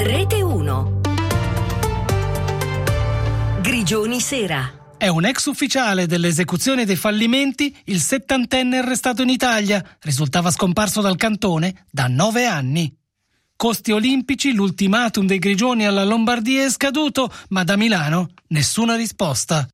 Rete 1. Grigioni Sera. È un ex ufficiale dell'esecuzione dei fallimenti, il 70enne arrestato in Italia. Risultava scomparso dal cantone da 9 anni. Costi olimpici, l'ultimatum dei Grigioni alla Lombardia è scaduto, ma da Milano nessuna risposta.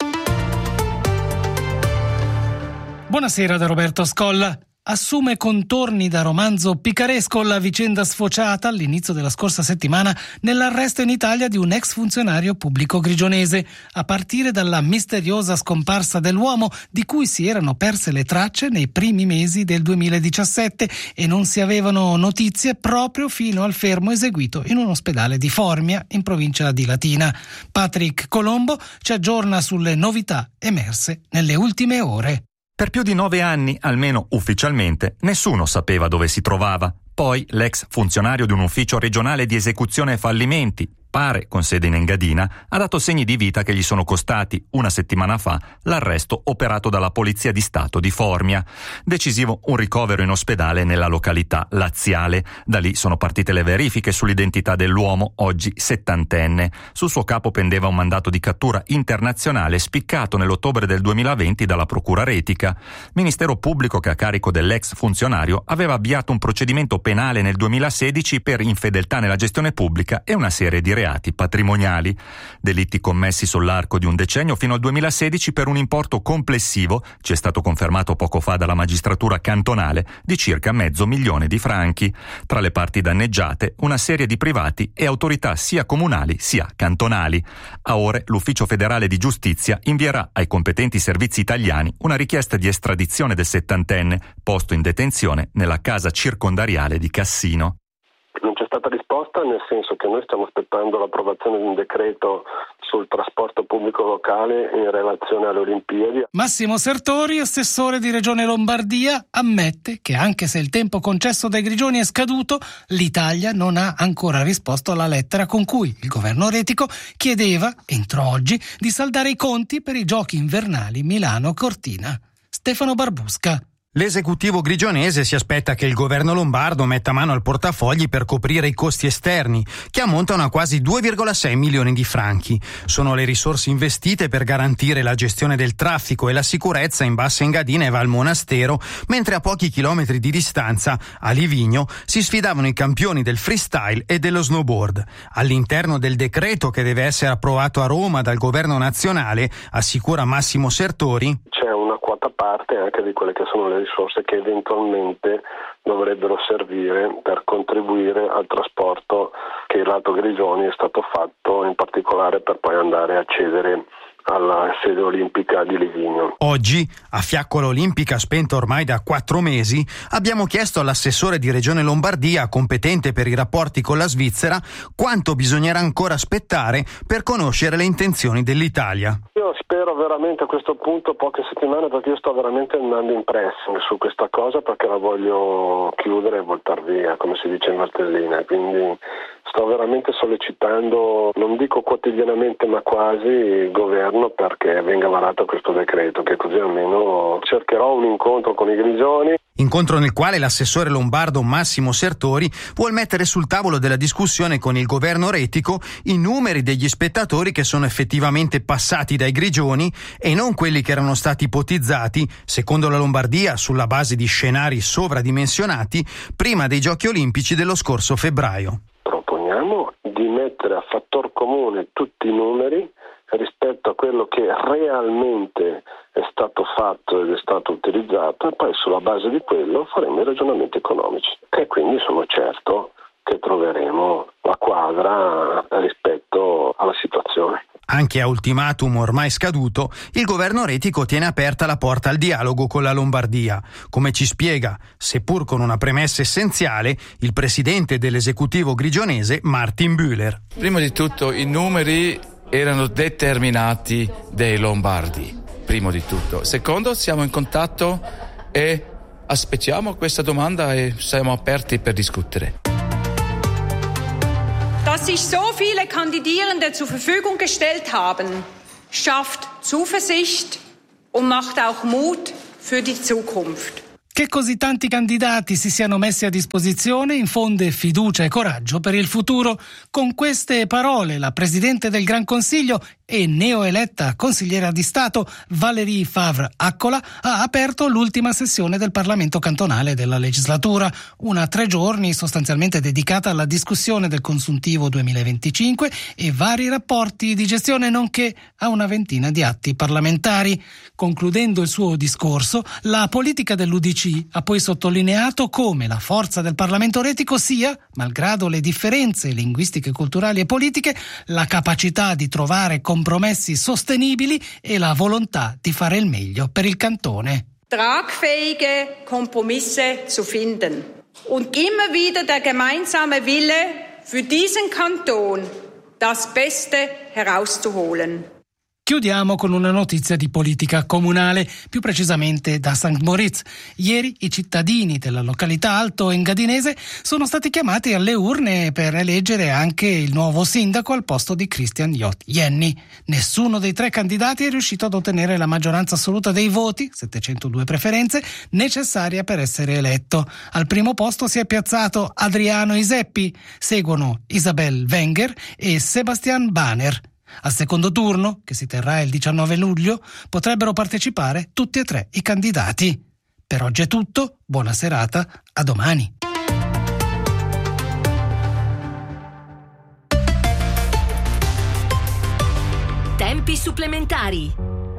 Buonasera da Roberto Scolla. Assume contorni da romanzo picaresco la vicenda sfociata all'inizio della scorsa settimana nell'arresto in Italia di un ex funzionario pubblico grigionese, a partire dalla misteriosa scomparsa dell'uomo di cui si erano perse le tracce nei primi mesi del 2017 e non si avevano notizie proprio fino al fermo eseguito in un ospedale di Formia, in provincia di Latina. Patrick Colombo ci aggiorna sulle novità emerse nelle ultime ore. Per più di 9 anni, almeno ufficialmente, nessuno sapeva dove si trovava. Poi l'ex funzionario di un ufficio regionale di esecuzione fallimenti, pare con sede in Engadina, ha dato segni di vita che gli sono costati, una settimana fa, l'arresto operato dalla Polizia di Stato di Formia. Decisivo un ricovero in ospedale nella località laziale. Da lì sono partite le verifiche sull'identità dell'uomo, oggi 70enne. Sul suo capo pendeva un mandato di cattura internazionale spiccato nell'ottobre del 2020 dalla Procura Retica. Ministero pubblico che a carico dell'ex funzionario aveva avviato un procedimento penale nel 2016 per infedeltà nella gestione pubblica e una serie di reati patrimoniali, delitti commessi sull'arco di un decennio fino al 2016 per un importo complessivo, ci è stato confermato poco fa dalla magistratura cantonale, di circa $500,000 di franchi. Tra le parti danneggiate una serie di privati e autorità sia comunali sia cantonali. A ore l'Ufficio federale di giustizia invierà ai competenti servizi italiani una richiesta di estradizione del 70enne, posto in detenzione nella casa circondariale di Cassino. Non c'è stata risposta, nel senso che noi stiamo aspettando l'approvazione di un decreto sul trasporto pubblico locale in relazione alle Olimpiadi. Massimo Sertori, assessore di Regione Lombardia, ammette che anche se il tempo concesso dai Grigioni è scaduto, l'Italia non ha ancora risposto alla lettera con cui il governo retico chiedeva, entro oggi, di saldare i conti per i giochi invernali Milano-Cortina. Stefano Barbusca. L'esecutivo grigionese si aspetta che il governo lombardo metta mano al portafogli per coprire i costi esterni, che ammontano a quasi 2,6 milioni di franchi. Sono le risorse investite per garantire la gestione del traffico e la sicurezza in Bassa Engadina e Val Monastero, mentre a pochi chilometri di distanza, a Livigno, si sfidavano i campioni del freestyle e dello snowboard. All'interno del decreto che deve essere approvato a Roma dal governo nazionale, assicura Massimo Sertori, c'è una quota parte anche di quelle che sono le risorse che eventualmente dovrebbero servire per contribuire al trasporto che il lato Grigioni è stato fatto, in particolare per poi andare a accedere alla sede olimpica di Livigno. Oggi, a Fiaccola Olimpica spenta ormai da 4 mesi, abbiamo chiesto all'assessore di Regione Lombardia, competente per i rapporti con la Svizzera, quanto bisognerà ancora aspettare per conoscere le intenzioni dell'Italia. Io spero veramente a questo punto poche settimane, perché io sto veramente andando in pressing su questa cosa, perché la voglio chiudere e voltar via, come si dice in Valtellina, quindi sto veramente sollecitando, non dico quotidianamente ma quasi, il governo perché venga varato questo decreto, che così almeno cercherò un incontro con i Grigioni. Incontro nel quale l'assessore lombardo Massimo Sertori vuol mettere sul tavolo della discussione con il governo retico i numeri degli spettatori che sono effettivamente passati dai Grigioni e non quelli che erano stati ipotizzati, secondo la Lombardia, sulla base di scenari sovradimensionati prima dei Giochi Olimpici dello scorso febbraio. Proponiamo di mettere a fattor comune tutti i numeri rispetto a quello che realmente è stato fatto ed è stato utilizzato, e poi sulla base di quello faremo i ragionamenti economici, e quindi sono certo che troveremo la quadra rispetto alla situazione. Anche a ultimatum ormai scaduto, il governo retico tiene aperta la porta al dialogo con la Lombardia, come ci spiega, seppur con una premessa essenziale, il presidente dell'esecutivo grigionese Martin Bühler. Prima di tutto i numeri erano determinati dai lombardi, primo di tutto. Secondo, siamo in contatto e aspettiamo questa domanda e siamo aperti per discutere. Dass sich so viele Kandidierende zur Verfügung gestellt haben, schafft Zuversicht und macht auch Mut für die Zukunft. Che così tanti candidati si siano messi a disposizione infonde fiducia e coraggio per il futuro. Con queste parole la Presidente del Gran Consiglio e neoeletta consigliera di Stato Valérie Favre-Accola ha aperto l'ultima sessione del Parlamento cantonale della legislatura, una 3 giorni sostanzialmente dedicata alla discussione del consuntivo 2025 e vari rapporti di gestione, nonché a una ventina di atti parlamentari. Concludendo il suo discorso, la politica dell'UDC ha poi sottolineato come la forza del Parlamento retico sia, malgrado le differenze linguistiche, culturali e politiche, la capacità di trovare compromessi sostenibili e la volontà di fare il meglio per il cantone. Tragfähige Kompromisse zu finden und immer wieder der gemeinsame Wille für diesen Kanton das Beste herauszuholen. Chiudiamo con una notizia di politica comunale, più precisamente da St. Moritz. Ieri i cittadini della località Alto Engadinese sono stati chiamati alle urne per eleggere anche il nuovo sindaco al posto di Christian J. Jenny. Nessuno dei 3 candidati è riuscito ad ottenere la maggioranza assoluta dei voti, 702 preferenze, necessaria per essere eletto. Al primo posto si è piazzato Adriano Iseppi, seguono Isabel Wenger e Sebastian Banner. Al secondo turno, che si terrà il 19 luglio, potrebbero partecipare tutti e 3 i candidati. Per oggi è tutto, buona serata, a domani. Tempi supplementari.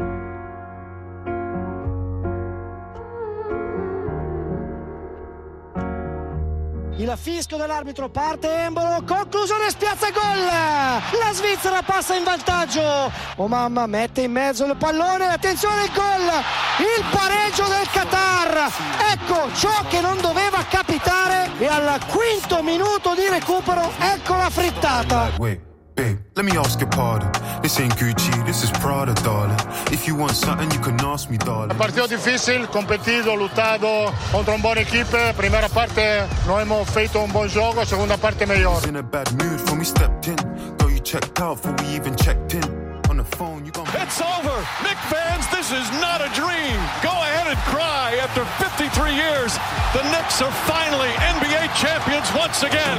Il fischio dell'arbitro, parte Embolo, conclusione, spiazza, gol! La Svizzera passa in vantaggio. Oh mamma, mette in mezzo il pallone, attenzione, il gol! Il pareggio del Qatar! Ecco ciò che non doveva capitare e al 5° minuto di recupero ecco la frittata. Big, let me ask your pardon. This ain't Gucci, this is Prada, darling. If you want something, you can ask me, darling. Partido difícil, competido, lutado contra un buon equipe. Primera parte no hemos feito un buen juego, segunda parte mejor. In a bad mood when we stepped in. Got you checked out before we even checked in. On the phone, you gon' It's over. Knick fans, this is not a dream. Go ahead and cry. After 53 years, the Knicks are finally NBA champions once again.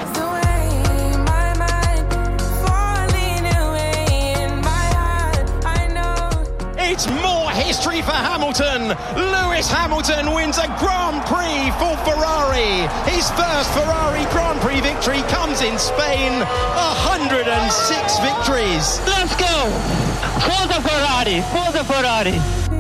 It's more history for Hamilton. Lewis Hamilton wins a Grand Prix for Ferrari. His first Ferrari Grand Prix victory comes in Spain. 106 victories. Let's go! Forza Ferrari! Forza Ferrari!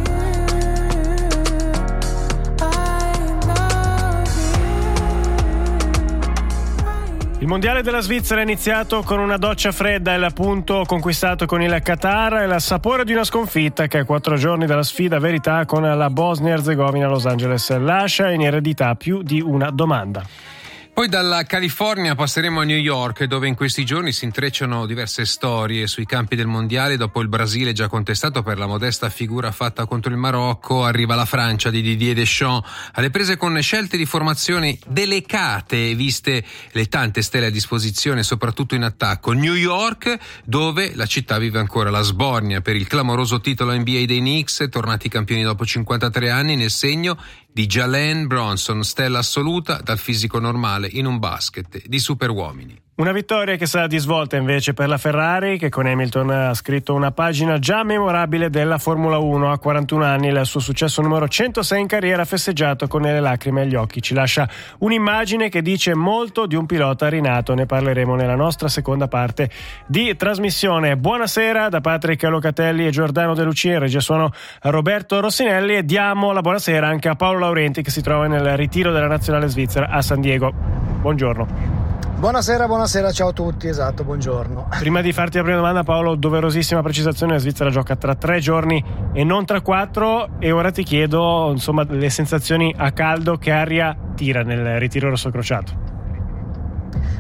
Il mondiale della Svizzera è iniziato con una doccia fredda e l'appunto conquistato con il Qatar e il sapore di una sconfitta che a 4 giorni dalla sfida verità con la Bosnia-Herzegovina a Los Angeles lascia in eredità più di una domanda. Poi dalla California passeremo a New York, dove in questi giorni si intrecciano diverse storie sui campi del mondiale. Dopo il Brasile già contestato per la modesta figura fatta contro il Marocco, arriva la Francia di Didier Deschamps alle prese con scelte di formazioni delicate viste le tante stelle a disposizione, soprattutto in attacco. New York, dove la città vive ancora la sbornia per il clamoroso titolo NBA dei Knicks, tornati campioni dopo 53 anni, nel segno di Jalen Bronson, stella assoluta dal fisico normale in un basket di superuomini. Una vittoria che sarà di svolta invece per la Ferrari, che con Hamilton ha scritto una pagina già memorabile della Formula 1. A 41 anni il suo successo numero 106 in carriera, festeggiato con le lacrime agli occhi. Ci lascia un'immagine che dice molto di un pilota rinato. Ne parleremo nella nostra seconda parte di trasmissione. Buonasera da Patrick Locatelli e Giordano De Lucia, in regia suono Roberto Rossinelli, e diamo la buonasera anche a Paolo Laurenti, che si trova nel ritiro della nazionale svizzera a San Diego. Buongiorno. Buonasera, ciao a tutti, esatto, buongiorno. Prima di farti la prima domanda, Paolo, doverosissima precisazione: la Svizzera gioca tra 3 giorni e non tra 4, e ora ti chiedo, insomma, le sensazioni a caldo, che aria tira nel ritiro rossocrociato?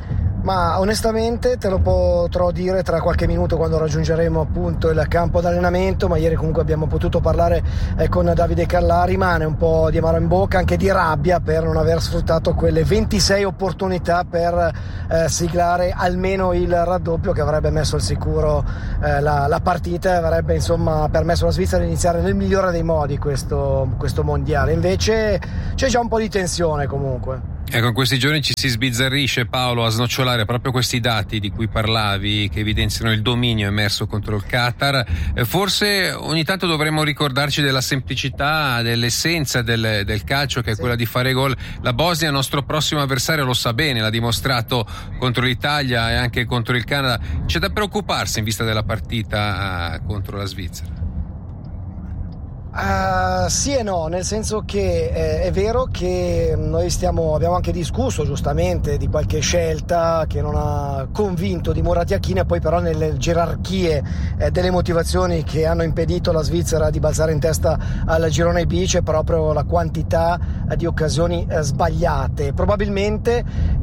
Ma onestamente te lo potrò dire tra qualche minuto, quando raggiungeremo appunto il campo d'allenamento, ma ieri comunque abbiamo potuto parlare con Davide Callà. Rimane un po' di amaro in bocca, anche di rabbia per non aver sfruttato quelle 26 opportunità per siglare almeno il raddoppio che avrebbe messo al sicuro la partita e avrebbe insomma permesso alla Svizzera di iniziare nel migliore dei modi questo mondiale. Invece c'è già un po' di tensione comunque. Ecco, in questi giorni ci si sbizzarrisce, Paolo, a snocciolare proprio questi dati di cui parlavi, che evidenziano il dominio emerso contro il Qatar. Forse ogni tanto dovremmo ricordarci della semplicità, dell'essenza del calcio, che è quella di fare gol. La Bosnia, il nostro prossimo avversario, lo sa bene, l'ha dimostrato contro l'Italia e anche contro il Canada. C'è da preoccuparsi in vista della partita contro la Svizzera? Sì e no, nel senso che è vero che noi abbiamo anche discusso giustamente di qualche scelta che non ha convinto di Murat Yakin, e poi però nelle gerarchie delle motivazioni che hanno impedito alla Svizzera di balzare in testa al girone B c'è proprio la quantità di occasioni sbagliate. Probabilmente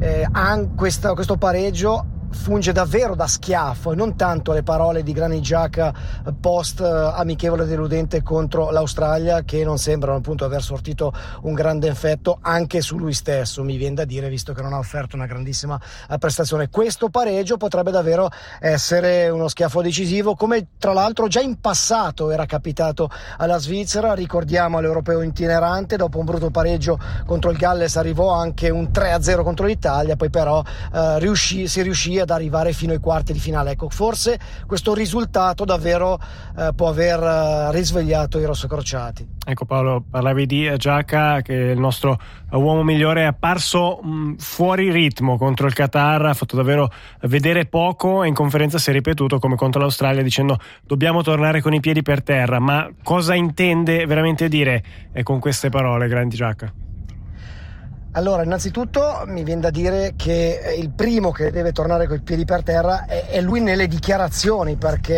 questo pareggio funge davvero da schiaffo e non tanto le parole di Granit Xhaka post amichevole deludente contro l'Australia, che non sembrano appunto aver sortito un grande effetto anche su lui stesso, mi viene da dire, visto che non ha offerto una grandissima prestazione. Questo pareggio potrebbe davvero essere uno schiaffo decisivo, come tra l'altro già in passato era capitato alla Svizzera. Ricordiamo all'Europeo itinerante, dopo un brutto pareggio contro il Galles arrivò anche un 3-0 contro l'Italia, poi però si riuscì ad arrivare fino ai quarti di finale. Ecco, forse questo risultato davvero può aver risvegliato i rossocrociati. Ecco Paolo, parlavi di Xhaka, che il nostro uomo migliore è apparso fuori ritmo contro il Qatar, ha fatto davvero vedere poco e in conferenza si è ripetuto come contro l'Australia dicendo dobbiamo tornare con i piedi per terra. Ma cosa intende veramente dire con queste parole Granit Xhaka? Allora, innanzitutto mi viene da dire che il primo che deve tornare coi piedi per terra è lui nelle dichiarazioni,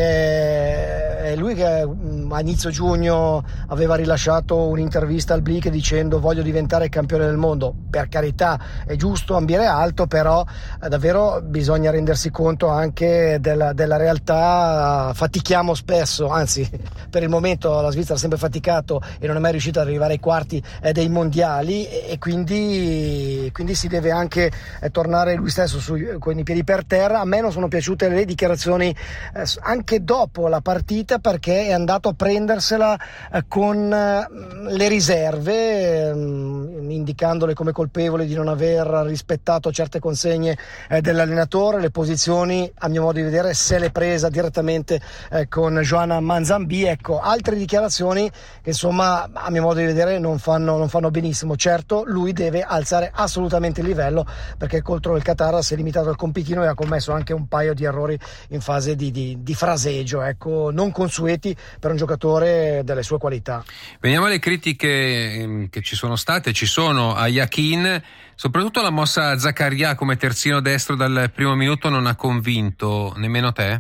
perché è lui che a inizio giugno aveva rilasciato un'intervista al Blick dicendo voglio diventare campione del mondo. Per carità, è giusto ambire alto, però davvero bisogna rendersi conto anche della realtà. Fatichiamo spesso, anzi per il momento la Svizzera ha sempre faticato e non è mai riuscita ad arrivare ai quarti dei mondiali, e quindi si deve anche tornare lui stesso con i piedi per terra. A me non sono piaciute le dichiarazioni anche dopo la partita, perché è andato a prendersela con le riserve, indicandole come colpevoli di non aver rispettato certe consegne dell'allenatore. Le posizioni, a mio modo di vedere, se l'è presa direttamente con Joanna Manzambi. Ecco, altre dichiarazioni che insomma a mio modo di vedere non fanno benissimo. Certo, lui deve alzare assolutamente il livello, perché contro il Qatar si è limitato al compitino e ha commesso anche un paio di errori in fase di fraseggio, ecco, non consueti per un giocatore delle sue qualità. Veniamo alle critiche che ci sono a Yakin, soprattutto la mossa a Zakaria come terzino destro dal primo minuto non ha convinto nemmeno te?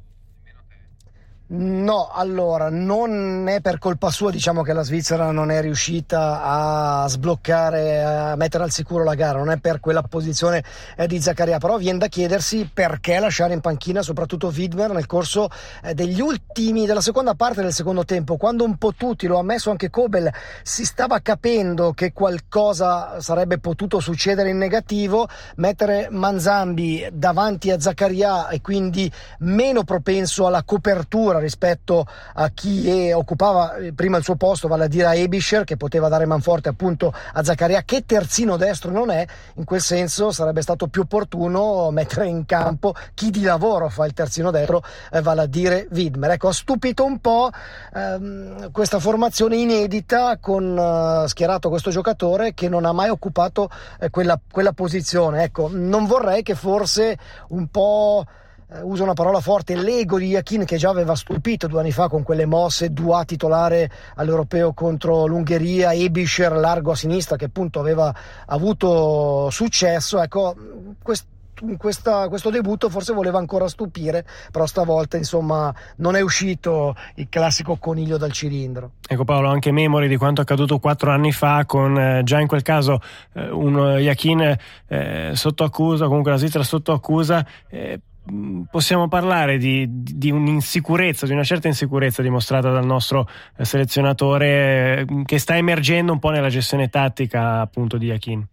No, allora non è per colpa sua, diciamo, che la Svizzera non è riuscita a sbloccare, a mettere al sicuro la gara, non è per quella posizione di Zakaria, però viene da chiedersi perché lasciare in panchina soprattutto Widmer nel corso della seconda parte del secondo tempo, quando un po' tutti, lo ha ammesso anche Kobel, si stava capendo che qualcosa sarebbe potuto succedere in negativo. Mettere Manzambi davanti a Zakaria e quindi meno propenso alla copertura rispetto a chi occupava prima il suo posto, vale a dire a Ebischer, che poteva dare manforte appunto a Zakaria, che terzino destro non è. In quel senso sarebbe stato più opportuno mettere in campo chi di lavoro fa il terzino destro, vale a dire Widmer. Ecco, ha stupito un po' questa formazione inedita con schierato questo giocatore che non ha mai occupato quella posizione. Ecco, non vorrei che forse un po', uso una parola forte, l'ego di Yakin, che già aveva stupito 2 anni fa con quelle mosse, Dua titolare all'Europeo contro l'Ungheria, Ebischer largo a sinistra, che appunto aveva avuto successo. Ecco, questo debutto forse voleva ancora stupire, però stavolta insomma non è uscito il classico coniglio dal cilindro. Ecco Paolo, anche memori di quanto accaduto 4 anni fa con già in quel caso un Yakin sotto accusa, comunque la Svizzera sotto accusa. Possiamo parlare di un'insicurezza, di una certa insicurezza dimostrata dal nostro selezionatore che sta emergendo un po' nella gestione tattica appunto di Yakin?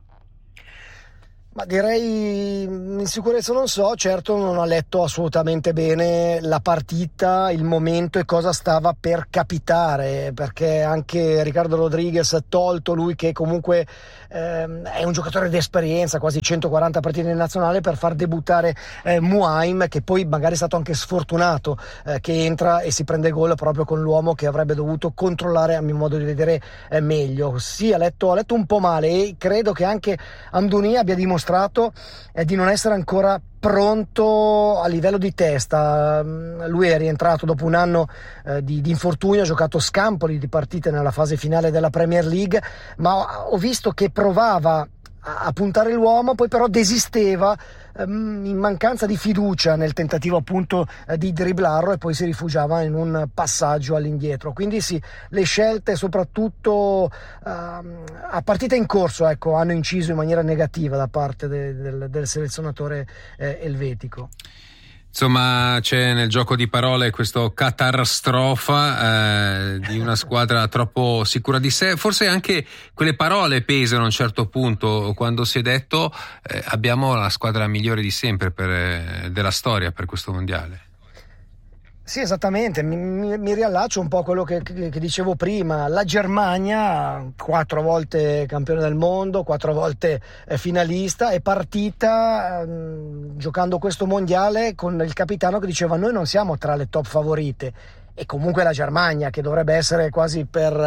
Ma direi insicurezza non so, certo non ha letto assolutamente bene la partita, il momento e cosa stava per capitare, perché anche Ricardo Rodriguez, tolto lui che comunque è un giocatore di esperienza, quasi 140 partite in nazionale, per far debuttare Muaim, che poi magari è stato anche sfortunato, che entra e si prende gol proprio con l'uomo che avrebbe dovuto controllare, a mio modo di vedere, meglio. Sì, ha letto un po' male, e credo che anche Amdouni abbia dimostrato di non essere ancora pronto a livello di testa. Lui è rientrato dopo un anno di infortunio, ha giocato scampoli di partite nella fase finale della Premier League, ma ho visto che provava a puntare l'uomo, poi però desisteva in mancanza di fiducia nel tentativo appunto di dribblarlo, e poi si rifugiava in un passaggio all'indietro. Quindi sì, le scelte soprattutto a partita in corso, ecco, hanno inciso in maniera negativa da parte del selezionatore elvetico. Insomma, c'è nel gioco di parole questo catastrofa di una squadra troppo sicura di sé. Forse anche quelle parole pesano a un certo punto, quando si è detto abbiamo la squadra migliore di sempre della storia per questo mondiale. Sì, esattamente, mi riallaccio un po' a quello che dicevo prima. La Germania, 4 volte campione del mondo, 4 volte finalista, è partita giocando questo mondiale con il capitano che diceva: noi non siamo tra le top favorite. E comunque la Germania, che dovrebbe essere quasi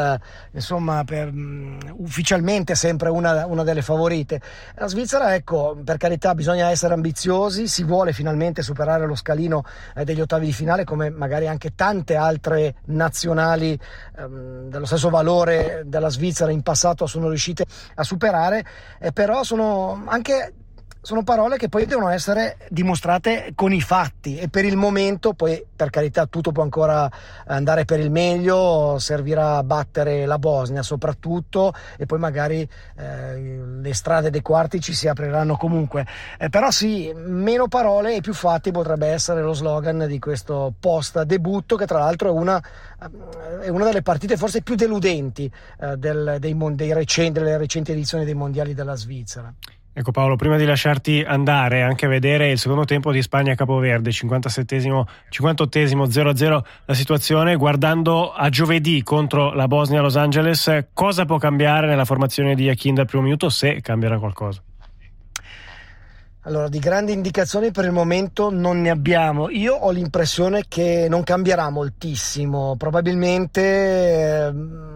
ufficialmente sempre una delle favorite. La Svizzera, ecco, per carità, bisogna essere ambiziosi, si vuole finalmente superare lo scalino degli ottavi di finale, come magari anche tante altre nazionali dello stesso valore della Svizzera in passato sono riuscite a superare, però sono parole che poi devono essere dimostrate con i fatti, e per il momento poi, per carità, tutto può ancora andare per il meglio, servirà a battere la Bosnia soprattutto, e poi magari le strade dei quarti ci si apriranno comunque, però sì, meno parole e più fatti potrebbe essere lo slogan di questo post debutto, che tra l'altro è una delle partite forse più deludenti delle recenti edizioni dei mondiali della Svizzera. Ecco Paolo, prima di lasciarti andare anche a vedere il secondo tempo di Spagna-Capoverde, 58esimo 0-0 la situazione, guardando a giovedì contro la Bosnia a Los Angeles, cosa può cambiare nella formazione di Yakin dal primo minuto, se cambierà qualcosa? Allora, di grandi indicazioni per il momento non ne abbiamo. Io ho l'impressione che non cambierà moltissimo. Probabilmente,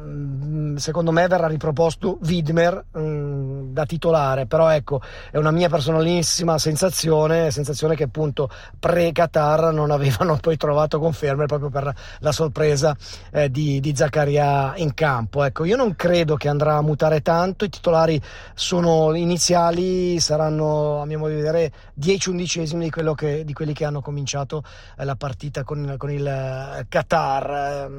secondo me, verrà riproposto Widmer da titolare, però ecco, è una mia personalissima sensazione che appunto pre-Qatar non avevano poi trovato conferme, proprio per la sorpresa di Zakaria in campo. Ecco, io non credo che andrà a mutare tanto. I titolari sono iniziali, saranno, a mio modo di vedere, 10/11 di quelli che hanno cominciato la partita con il Qatar,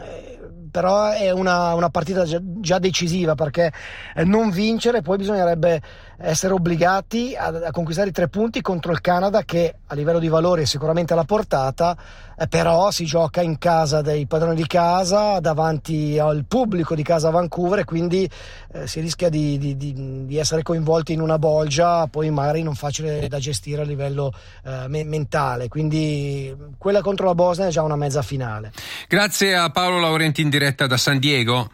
però è una partita già decisiva, perché non vincere poi bisognerebbe essere obbligati a conquistare i 3 punti contro il Canada, che a livello di valori è sicuramente alla portata, però si gioca in casa dei padroni di casa, davanti al pubblico di casa a Vancouver, e quindi si rischia di essere coinvolti in una bolgia poi magari non facile da gestire a livello mentale. Quindi quella contro la Bosnia è già una mezza finale. Grazie a Paolo Laurenti in diretta da San Diego.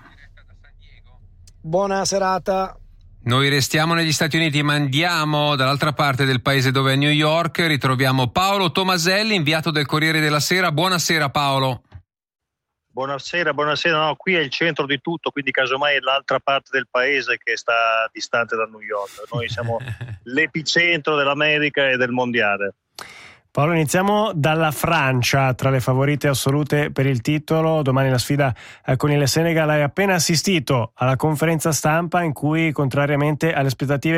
Buona serata. Noi restiamo negli Stati Uniti, ma andiamo dall'altra parte del paese, dove a New York ritroviamo Paolo Tomaselli, inviato del Corriere della Sera. Buonasera Paolo. Buonasera. No, qui è il centro di tutto, quindi casomai è l'altra parte del paese che sta distante da New York. Noi siamo l'epicentro dell'America e del mondiale. Paolo, iniziamo dalla Francia, tra le favorite assolute per il titolo. Domani la sfida con il Senegal. Hai appena assistito alla conferenza stampa in cui, contrariamente alle aspettative,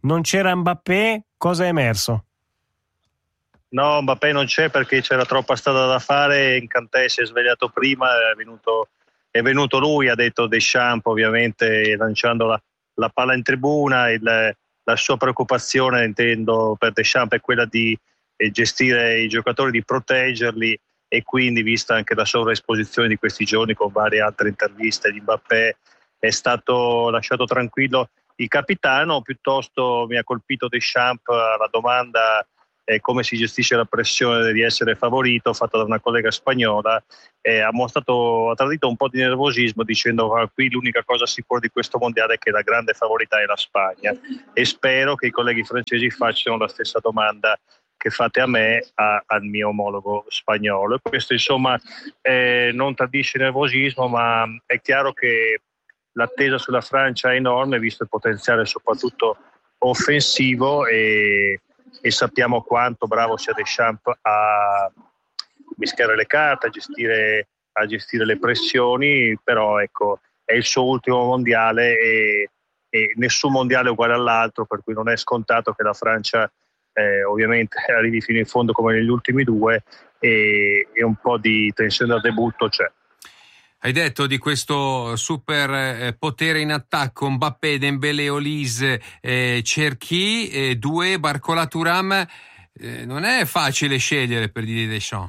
Non c'era Mbappé, cosa è emerso? No, Mbappé non c'è perché c'era troppa strada da fare, Kanté si è svegliato prima, è venuto lui, ha detto Deschamps ovviamente lanciando la palla in tribuna, la sua preoccupazione intendo per Deschamps è quella di gestire i giocatori, di proteggerli, e quindi vista anche la sovraesposizione di questi giorni con varie altre interviste di Mbappé è stato lasciato tranquillo il capitano. Piuttosto mi ha colpito Deschamps alla domanda come si gestisce la pressione di essere favorito, fatta da una collega spagnola, ha tradito un po' di nervosismo dicendo qui l'unica cosa sicura di questo mondiale è che la grande favorita è la Spagna, e spero che i colleghi francesi facciano la stessa domanda che fate a me al mio omologo spagnolo. Questo insomma non tradisce nervosismo, ma è chiaro che l'attesa sulla Francia è enorme visto il potenziale soprattutto offensivo, e sappiamo quanto bravo sia Deschamps a mischiare le carte, a gestire le pressioni, però ecco, è il suo ultimo mondiale e nessun mondiale è uguale all'altro, per cui non è scontato che la Francia ovviamente arrivi fino in fondo come negli ultimi due, e un po' di tensione da debutto c'è. Hai detto di questo super potere in attacco, Mbappé, Dembélé, Olise, Cherki, Doué, Barcola, Thuram. Non è facile scegliere per Didier Deschamps.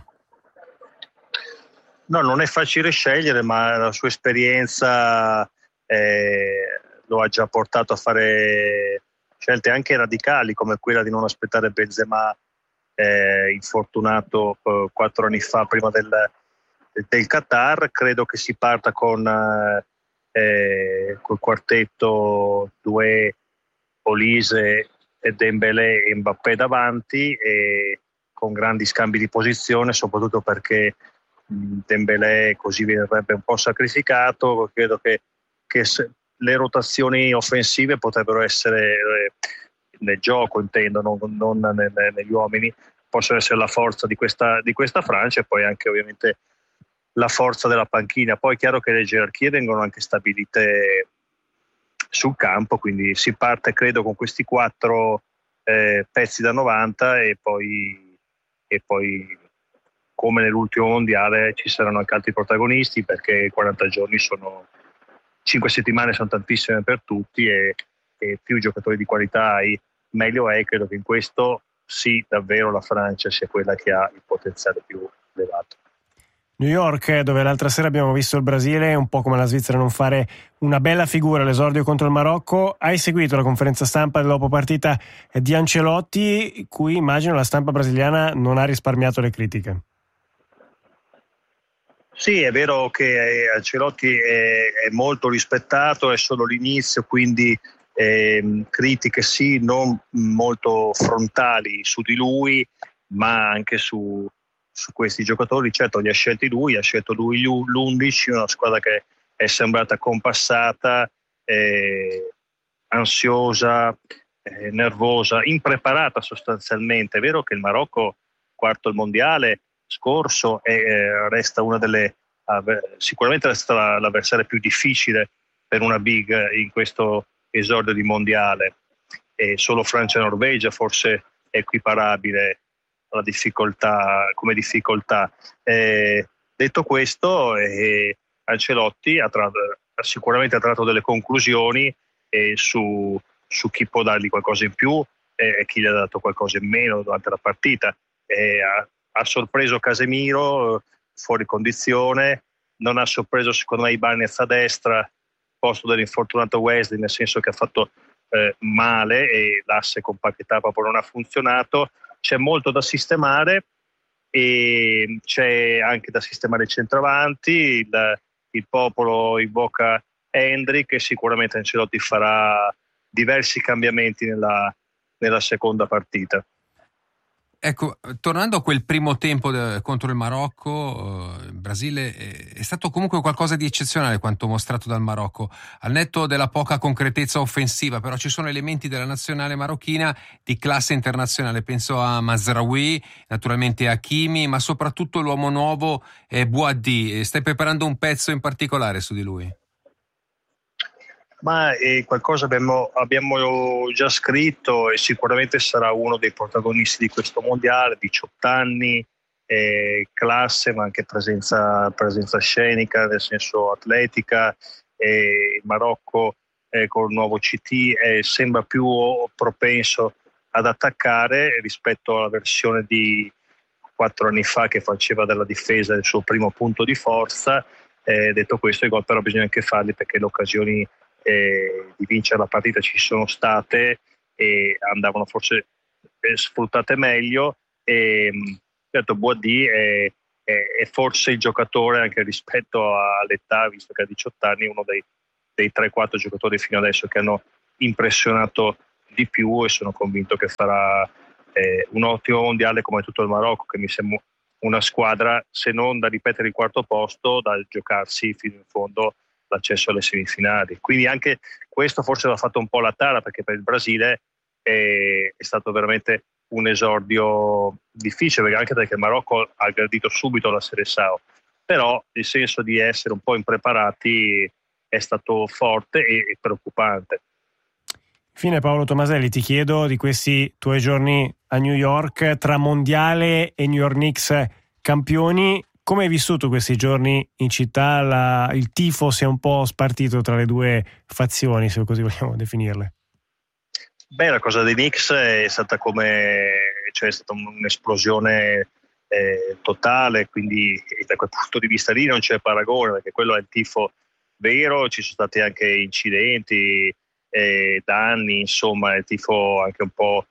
No, non è facile scegliere, ma la sua esperienza lo ha già portato a fare scelte anche radicali, come quella di non aspettare Benzema infortunato 4 anni fa prima del Qatar. Credo che si parta con col quartetto Doué, Olise e Dembélé e Mbappé davanti, e con grandi scambi di posizione, soprattutto perché Dembélé così verrebbe un po' sacrificato. Credo che le rotazioni offensive potrebbero essere nel gioco, intendo, non negli uomini, possono essere la forza di questa Francia, e poi anche ovviamente la forza della panchina. Poi è chiaro che le gerarchie vengono anche stabilite sul campo, quindi si parte credo con questi 4 pezzi da 90 e poi come nell'ultimo mondiale ci saranno anche altri protagonisti, perché 40 giorni 5 settimane sono tantissime per tutti, e più giocatori di qualità hai meglio è. Credo che in questo sì, davvero la Francia sia quella che ha il potenziale più elevato. New York, dove l'altra sera abbiamo visto il Brasile un po' come la Svizzera non fare una bella figura all'esordio contro il Marocco. Hai seguito la conferenza stampa dopo partita di Ancelotti, cui immagino la stampa brasiliana non ha risparmiato le critiche. Sì, è vero che Ancelotti è molto rispettato, è solo l'inizio, quindi critiche sì, non molto frontali su di lui, ma anche su questi giocatori. Certo, li ha scelti lui, ha scelto lui l'11, una squadra che è sembrata compassata, ansiosa, nervosa, impreparata sostanzialmente. È vero che il Marocco, quarto al mondiale scorso, resta una delle sicuramente resta l'avversario più difficile per una big in questo esordio di mondiale, e solo Francia e Norvegia forse è equiparabile alla difficoltà come difficoltà. Detto questo, Ancelotti ha sicuramente tratto delle conclusioni su chi può dargli qualcosa in più e chi gli ha dato qualcosa in meno durante la partita. Ha sorpreso Casemiro fuori condizione, non ha sorpreso secondo me Ibanez a destra posto dell'infortunato Wesley, nel senso che ha fatto male e l'asse compacchettà proprio non ha funzionato. C'è molto da sistemare, e c'è anche da sistemare il centravanti. Il popolo invoca Hendrik, e sicuramente Ancelotti farà diversi cambiamenti nella seconda partita. Ecco, tornando a quel primo tempo contro il Marocco, il Brasile è stato comunque qualcosa di eccezionale quanto mostrato dal Marocco, al netto della poca concretezza offensiva, però ci sono elementi della nazionale marocchina di classe internazionale. Penso a Mazraoui, naturalmente a Hakimi, ma soprattutto l'uomo nuovo Bouhaddi. Stai preparando un pezzo in particolare su di lui? Ma qualcosa abbiamo già scritto e sicuramente sarà uno dei protagonisti di questo mondiale, 18 anni, classe ma anche presenza scenica, nel senso atletica. Il Marocco con il nuovo CT sembra più propenso ad attaccare rispetto alla versione di 4 anni fa che faceva della difesa il suo primo punto di forza. Detto questo, i gol però bisogna anche farli, perché le occasioni di vincere la partita ci sono state e andavano forse sfruttate meglio. Certo, Boadi è forse il giocatore, anche rispetto all'età, visto che ha 18 anni, uno dei 3-4 giocatori fino adesso che hanno impressionato di più, e sono convinto che farà un ottimo mondiale, come tutto il Marocco, che mi sembra una squadra, se non da ripetere il quarto posto, da giocarsi fino in fondo l'accesso alle semifinali. Quindi anche questo forse l'ha fatto un po' la tara, perché per il Brasile è stato veramente un esordio difficile, anche perché il Marocco ha aggredito subito la Seleção, però il senso di essere un po' impreparati è stato forte e preoccupante. Infine, Paolo Tomaselli, ti chiedo di questi tuoi giorni a New York, tra mondiale e New York Knicks campioni, come hai vissuto questi giorni in città? Il tifo si è un po' spartito tra le due fazioni, se così vogliamo definirle. Beh, la cosa dei Knicks è stata è stata un'esplosione totale, quindi da quel punto di vista lì non c'è paragone, perché quello è il tifo vero. Ci sono stati anche incidenti, danni, insomma il tifo anche un po'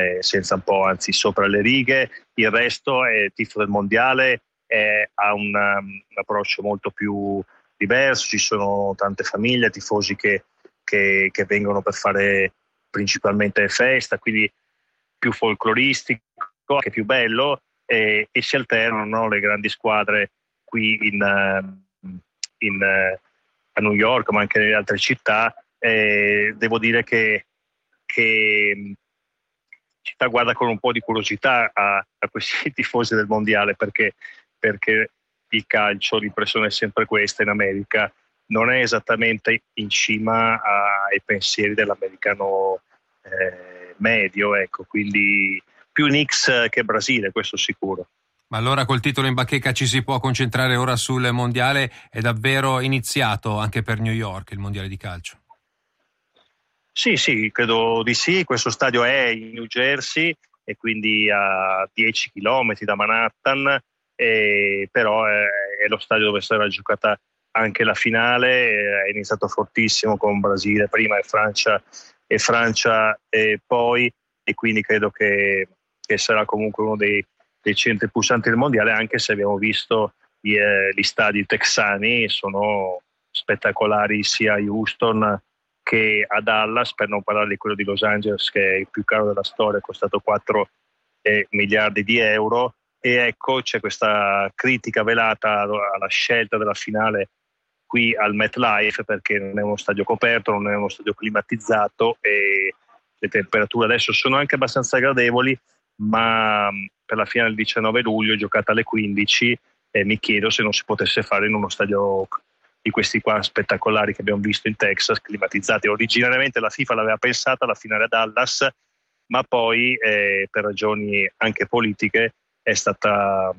anzi sopra le righe. Il resto è il tifo del mondiale, ha un approccio molto più diverso. Ci sono tante famiglie, tifosi che vengono per fare principalmente festa, quindi più folcloristico, anche più bello, e si alternano le grandi squadre qui a New York, ma anche nelle altre città. Devo dire che città guarda con un po' di curiosità a questi tifosi del mondiale, perché il calcio, l'impressione è sempre questa in America, non è esattamente in cima ai pensieri dell'americano medio, ecco, quindi più Knicks che Brasile, questo sicuro. Ma allora col titolo in bacheca ci si può concentrare ora sul mondiale? È davvero iniziato anche per New York il mondiale di calcio? Sì, credo di sì. Questo stadio è in New Jersey e quindi a 10 chilometri da Manhattan, però è lo stadio dove sarà giocata anche la finale. È iniziato fortissimo con Brasile prima e Francia poi, e quindi credo che sarà comunque uno dei centri pulsanti del mondiale, anche se abbiamo visto gli stadi texani sono spettacolari sia a Houston che a Dallas, per non parlare di quello di Los Angeles, che è il più caro della storia, è costato 4 miliardi di euro. E ecco, c'è questa critica velata alla scelta della finale qui al MetLife, perché non è uno stadio coperto, non è uno stadio climatizzato e le temperature adesso sono anche abbastanza gradevoli, ma per la finale del 19 luglio giocata alle 15, mi chiedo se non si potesse fare in uno stadio di questi qua spettacolari che abbiamo visto in Texas, climatizzati. Originariamente la FIFA l'aveva pensata la finale a Dallas, ma poi per ragioni anche politiche è stata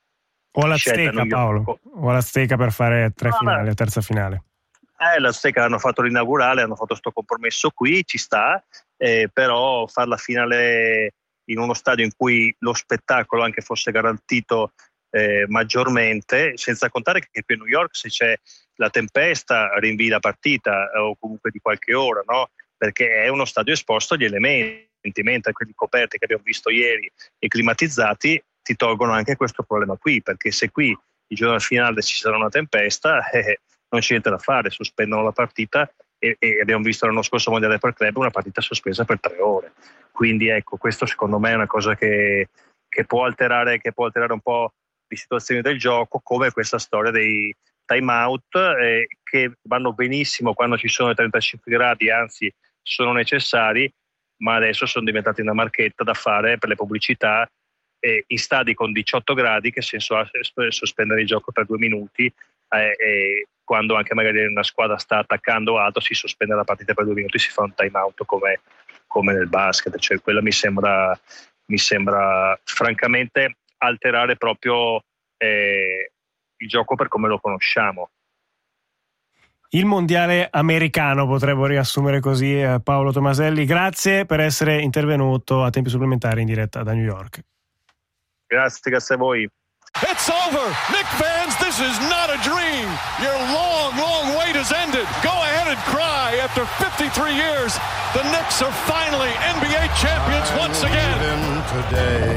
o all'Azteca, Paolo, o all'Azteca per fare la terza finale. L'Azteca hanno fatto l'inaugurale, hanno fatto sto compromesso qui, ci sta, però fare la finale in uno stadio in cui lo spettacolo anche fosse garantito maggiormente, senza contare che qui a New York, se c'è la tempesta, rinvii la partita o comunque di qualche ora, no? Perché è uno stadio esposto agli elementi, mentre quelli coperti che abbiamo visto ieri e climatizzati ti tolgono anche questo problema qui, perché se qui il giorno del finale ci sarà una tempesta, non c'è niente da fare, sospendono la partita e abbiamo visto l'anno scorso mondiale per club una partita sospesa per 3 ore. Quindi ecco, questo secondo me è una cosa che può alterare un po' le situazioni del gioco, come questa storia dei time out che vanno benissimo quando ci sono i 35 gradi, anzi sono necessari, ma adesso sono diventati una marchetta da fare per le pubblicità. In stadi con 18 gradi che senso ha sospendere il gioco per 2 minuti quando anche magari una squadra sta attaccando alto si sospende la partita per 2 minuti, si fa un time out come nel basket, cioè quella mi sembra francamente alterare proprio il gioco per come lo conosciamo. Il mondiale americano potremmo riassumere così. Paolo Tomaselli, grazie per essere intervenuto a Tempi Supplementari in diretta da New York. Grazie a voi. It's over. Knicks fans, this is not a dream. Your long wait has ended. Go ahead and cry. After 53 years, the Knicks are finally NBA champions once again. Today,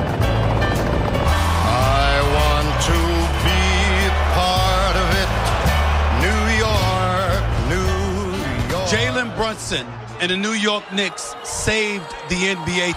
I want to be part of it. New York. Jalen Brunson and the New York Knicks saved the NBA